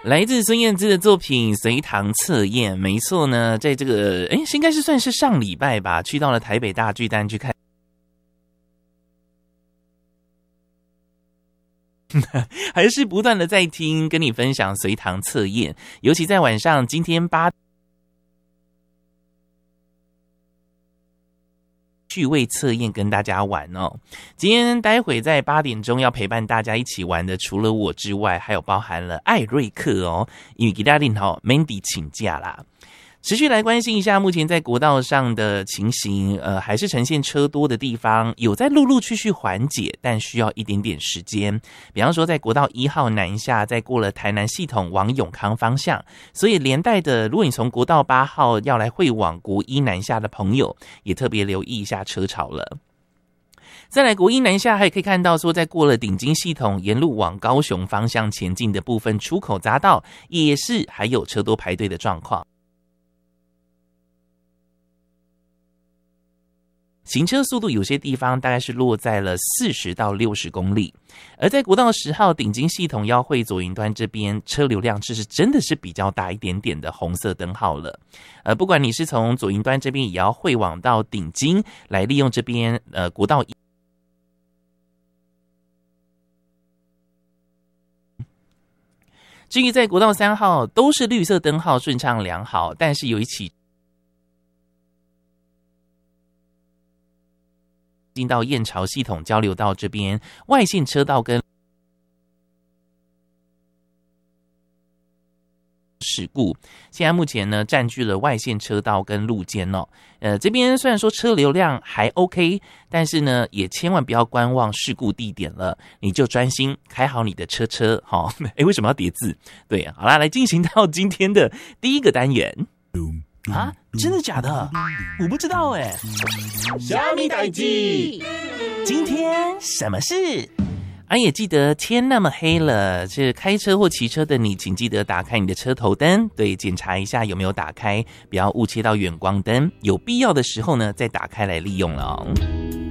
来自孙燕姿的作品《随堂测验》，没错呢，在这个应该是算是上礼拜吧，去到了台北大巨蛋去看，还是不断的在听，跟你分享《随堂测验》，尤其在晚上，今天8趣味测验跟大家玩哦。今天待会在8点钟要陪伴大家一起玩的，除了我之外，还有包含了艾瑞克哦，因为吉他令Mandy 请假啦。持续来关心一下目前在国道上的情形，还是呈现车多的地方，有在陆陆续续缓解，但需要一点点时间。比方说在国道1号南下，再过了台南系统往永康方向，所以连带的，如果你从国道8号要来会往国1南下的朋友，也特别留意一下车潮了。再来国1南下，还可以看到说，在过了顶金系统沿路往高雄方向前进的部分出口匝道，也是还有车多排队的状况。行车速度有些地方大概是落在了40到60公里，而在国道10号顶金系统要会左营端这边，车流量是真的是比较大一点点的红色灯号了。不管你是从左营端这边也要会往到顶金来利用这边国道1。至于在国道3号都是绿色灯号顺畅良好，但是有一起进到燕巢系统交流道这边外线车道跟事故，现在目前呢占据了外线车道跟路肩哦。这边虽然说车流量还 OK， 但是呢也千万不要观望事故地点了，你就专心开好你的车齁。为什么要叠字？对，好啦，来进行到今天的第一个单元。啊，真的假的？我不知道哎。 虾米代志？ 今天什么事？也记得天那么黑了，是开车或骑车的你，请记得打开你的车头灯，对，检查一下有没有打开，不要误切到远光灯，有必要的时候呢再打开来利用了哦。